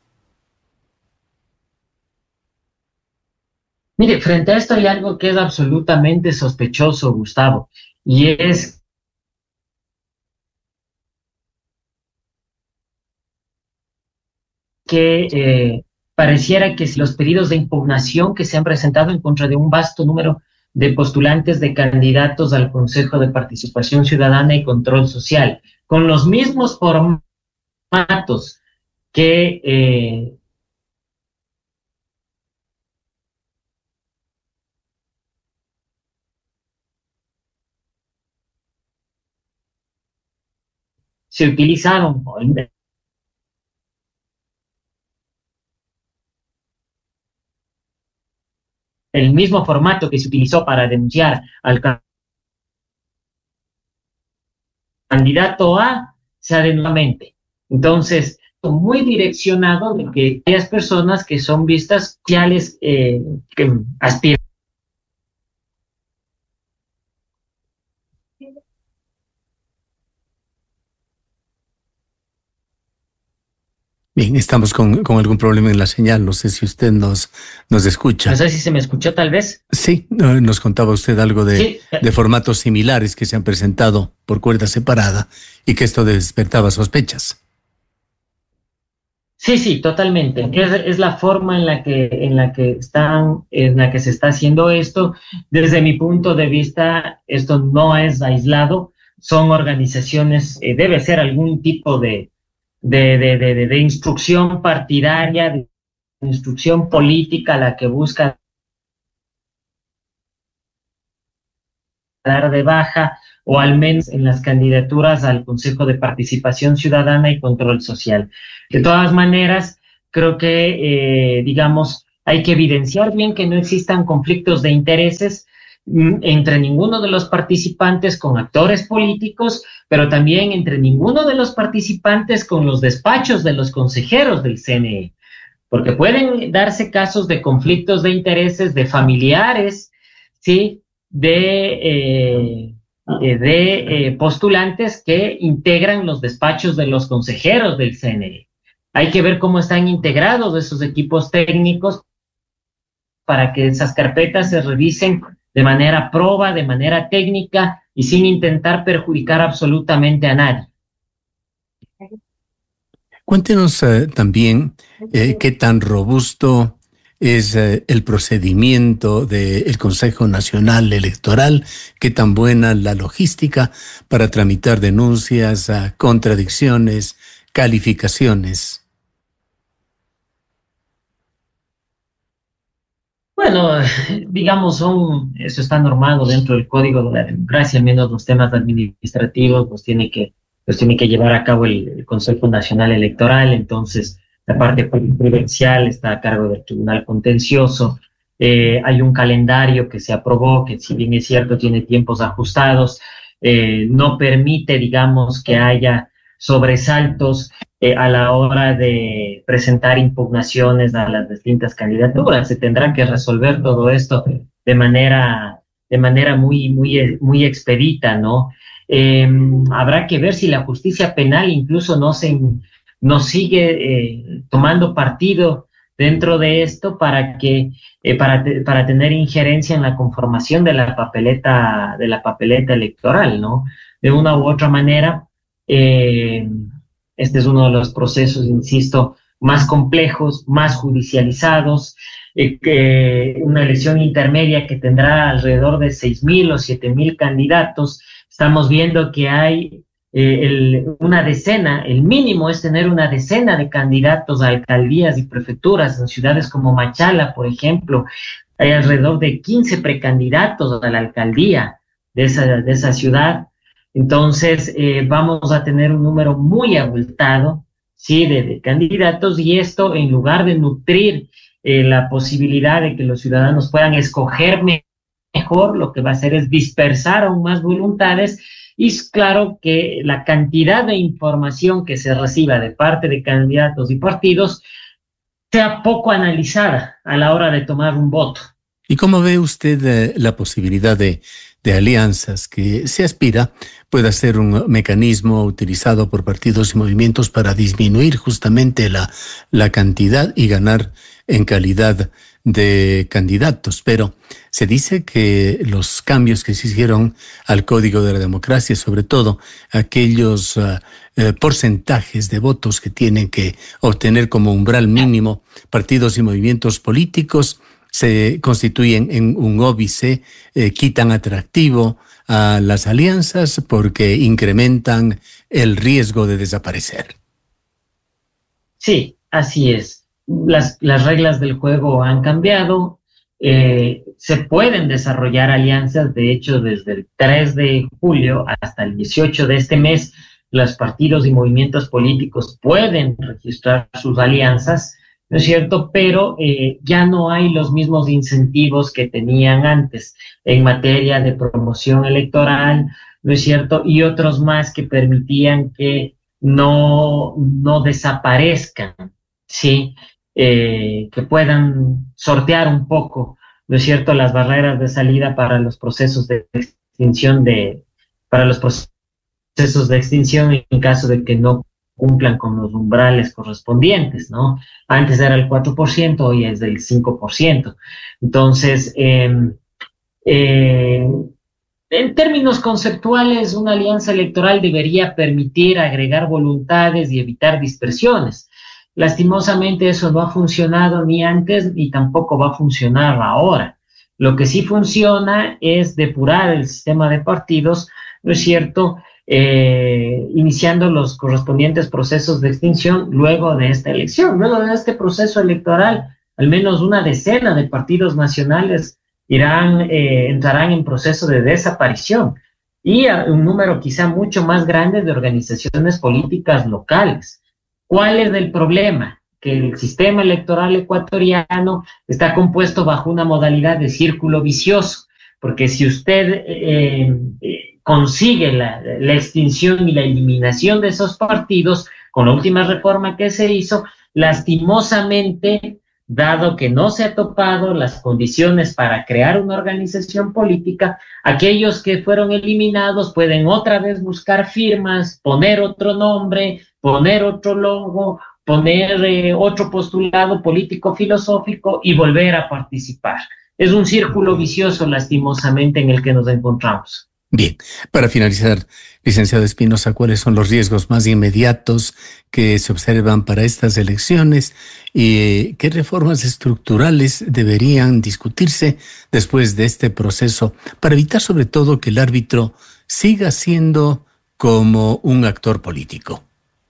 Mire, frente a esto hay algo que es absolutamente sospechoso, Gustavo, y es que pareciera que si los pedidos de impugnación que se han presentado en contra de un vasto número de postulantes de candidatos al Consejo de Participación Ciudadana y Control Social, con los mismos formatos que se utilizaron, el mismo formato que se utilizó para denunciar al candidato A sea de nuevamente. Entonces, muy direccionado de que aquellas personas que son vistas sociales que aspiran. Bien, estamos con algún problema en la señal. No sé si usted nos escucha. No sé si se me escuchó tal vez. Sí, nos contaba usted algo de formatos similares que se han presentado por cuerda separada y que esto despertaba sospechas. Sí, totalmente. Es la forma en la que se está haciendo esto. Desde mi punto de vista, esto no es aislado. Son organizaciones, debe ser algún tipo de instrucción partidaria, de instrucción política la que busca dar de baja, o al menos en las candidaturas al Consejo de Participación Ciudadana y Control Social. De todas maneras, creo que, hay que evidenciar bien que no existan conflictos de intereses entre ninguno de los participantes con actores políticos, pero también entre ninguno de los participantes con los despachos de los consejeros del CNE, porque pueden darse casos de conflictos de intereses de familiares, ¿sí?, de postulantes que integran los despachos de los consejeros del CNE. Hay que ver cómo están integrados esos equipos técnicos para que esas carpetas se revisen de manera proba, de manera técnica y sin intentar perjudicar absolutamente a nadie. Cuéntenos también qué tan robusto es el procedimiento del Consejo Nacional Electoral, qué tan buena la logística para tramitar denuncias, contradicciones, calificaciones. Bueno, eso está normado dentro del Código de la Democracia, al menos los temas administrativos los tiene que llevar a cabo el Consejo Nacional Electoral. Entonces, la parte prudencial está a cargo del Tribunal Contencioso. Hay un calendario que se aprobó, que si bien es cierto tiene tiempos ajustados, no permite, que haya sobresaltos a la hora de presentar impugnaciones a las distintas candidaturas. Se tendrá que resolver todo esto de manera muy expedita, ¿no? Habrá que ver si la justicia penal incluso no sigue tomando partido dentro de esto para tener injerencia en la conformación de la papeleta electoral, ¿no? De una u otra manera, este es uno de los procesos, insisto, más complejos, más judicializados, una elección intermedia que tendrá alrededor de 6,000 o 7,000 candidatos. Estamos viendo que hay una decena, el mínimo es tener una decena de candidatos a alcaldías y prefecturas en ciudades como Machala, por ejemplo. Hay alrededor de 15 precandidatos a la alcaldía de esa ciudad. Entonces, vamos a tener un número muy abultado, ¿sí?, de candidatos, y esto, en lugar de nutrir la posibilidad de que los ciudadanos puedan escoger mejor, lo que va a hacer es dispersar aún más voluntades. Y es claro que la cantidad de información que se reciba de parte de candidatos y partidos sea poco analizada a la hora de tomar un voto. ¿Y cómo ve usted la posibilidad de alianzas que se aspira pueda ser un mecanismo utilizado por partidos y movimientos para disminuir justamente la cantidad y ganar en calidad de candidatos? Pero se dice que los cambios que se hicieron al Código de la Democracia, sobre todo aquellos porcentajes de votos que tienen que obtener como umbral mínimo partidos y movimientos políticos, se constituyen en un óbice, quitan atractivo a las alianzas porque incrementan el riesgo de desaparecer. Sí, así es. Las reglas del juego han cambiado. Se pueden desarrollar alianzas. De hecho, desde el 3 de julio hasta el 18 de este mes, los partidos y movimientos políticos pueden registrar sus alianzas, ¿no es cierto? Pero ya no hay los mismos incentivos que tenían antes en materia de promoción electoral, ¿no es cierto? Y otros más que permitían que no desaparezcan, ¿sí? Que puedan sortear un poco, ¿no es cierto?, las barreras de salida para los procesos de extinción en caso de que no cumplan con los umbrales correspondientes, ¿no? Antes era el 4%, hoy es del 5%. Entonces, en términos conceptuales, una alianza electoral debería permitir agregar voluntades y evitar dispersiones. Lastimosamente eso no ha funcionado ni antes ni tampoco va a funcionar ahora. Lo que sí funciona es depurar el sistema de partidos, ¿no es cierto?, iniciando los correspondientes procesos de extinción luego de esta elección. Luego de este proceso electoral, al menos una decena de partidos nacionales entrarán en proceso de desaparición y un número quizá mucho más grande de organizaciones políticas locales. ¿Cuál es el problema? Que el sistema electoral ecuatoriano está compuesto bajo una modalidad de círculo vicioso, porque si usted consigue la extinción y la eliminación de esos partidos, con la última reforma que se hizo, lastimosamente, dado que no se ha topado las condiciones para crear una organización política, aquellos que fueron eliminados pueden otra vez buscar firmas, poner otro nombre, poner otro logo, poner otro postulado político-filosófico y volver a participar. Es un círculo vicioso, lastimosamente, en el que nos encontramos. Bien, para finalizar, licenciado Espinosa, ¿cuáles son los riesgos más inmediatos que se observan para estas elecciones y qué reformas estructurales deberían discutirse después de este proceso para evitar sobre todo que el árbitro siga siendo como un actor político?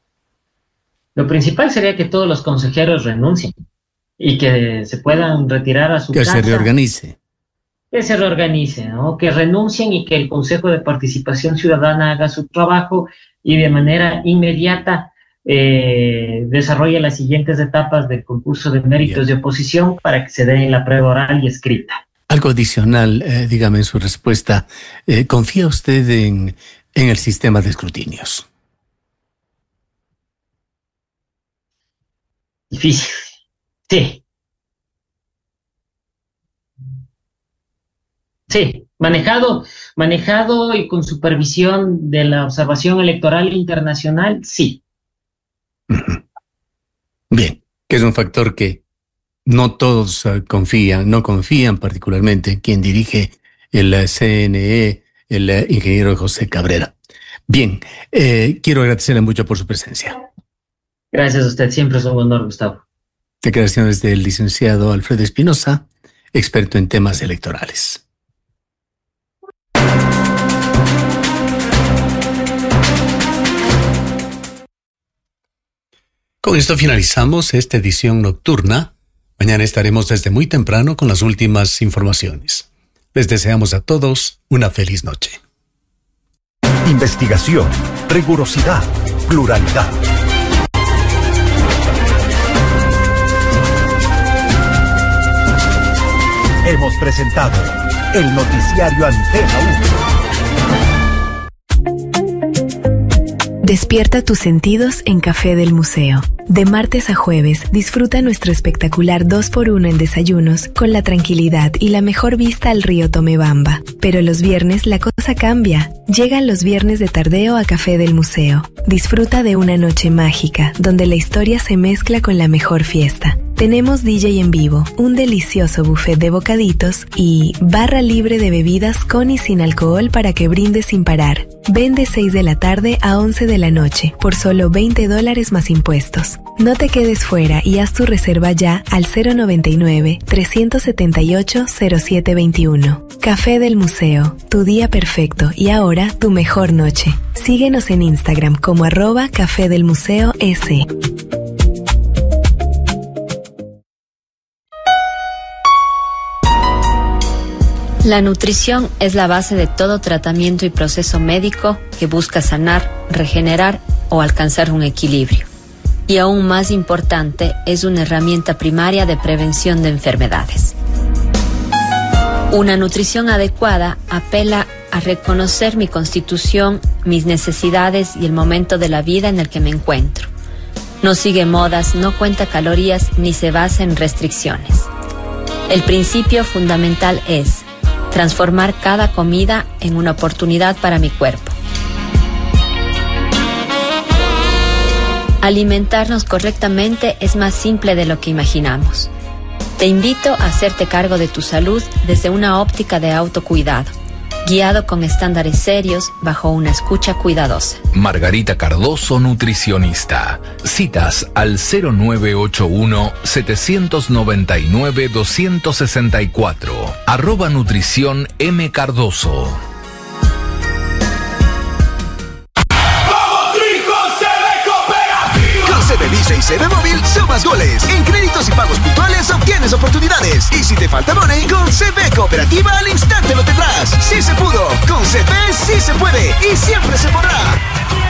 Lo principal sería que todos los consejeros renuncien y que se puedan retirar a su casa. Que se reorganice. Que se reorganice, ¿no? Que renuncien y que el Consejo de Participación Ciudadana haga su trabajo y de manera inmediata desarrolle las siguientes etapas del concurso de méritos de oposición para que se den la prueba oral y escrita. Algo adicional, dígame en su respuesta, ¿confía usted en el sistema de escrutinios? Difícil, sí. Sí, manejado y con supervisión de la observación electoral internacional, sí. Bien, que es un factor que no todos no confían particularmente quien dirige el CNE, el ingeniero José Cabrera. Bien, quiero agradecerle mucho por su presencia. Gracias a usted, siempre es un honor, Gustavo. Declaraciones del licenciado Alfredo Espinosa, experto en temas electorales. Con esto finalizamos esta edición nocturna. Mañana estaremos desde muy temprano con las últimas informaciones. Les deseamos a todos una feliz noche. Investigación, rigurosidad, pluralidad. Hemos presentado el noticiario Antena 1. Despierta tus sentidos en Café del Museo. De martes a jueves, disfruta nuestro espectacular 2x1 en desayunos con la tranquilidad y la mejor vista al río Tomebamba. Pero los viernes la cosa cambia. Llegan los viernes de tardeo a Café del Museo. Disfruta de una noche mágica, donde la historia se mezcla con la mejor fiesta. Tenemos DJ en vivo, un delicioso buffet de bocaditos y barra libre de bebidas con y sin alcohol para que brindes sin parar. Ven de 6 de la tarde a 11 de la noche por solo $20 más impuestos. No te quedes fuera y haz tu reserva ya al 099-378-0721. Café del Museo, tu día perfecto y ahora tu mejor noche. Síguenos en Instagram como @Café del Museo S. La nutrición es la base de todo tratamiento y proceso médico que busca sanar, regenerar o alcanzar un equilibrio. Y aún más importante, es una herramienta primaria de prevención de enfermedades. Una nutrición adecuada apela a reconocer mi constitución, mis necesidades y el momento de la vida en el que me encuentro. No sigue modas, no cuenta calorías ni se basa en restricciones. El principio fundamental es transformar cada comida en una oportunidad para mi cuerpo. Alimentarnos correctamente es más simple de lo que imaginamos. Te invito a hacerte cargo de tu salud desde una óptica de autocuidado, guiado con estándares serios bajo una escucha cuidadosa. Margarita Cardoso, nutricionista. Citas al 0981-799-264. @nutrición M. Cardoso. CB Visa y CB Móvil sumas goles. En créditos y pagos puntuales obtienes oportunidades. Y si te falta money, con CB Cooperativa al instante lo tendrás. Sí se pudo. Con CB sí se puede. Y siempre se podrá.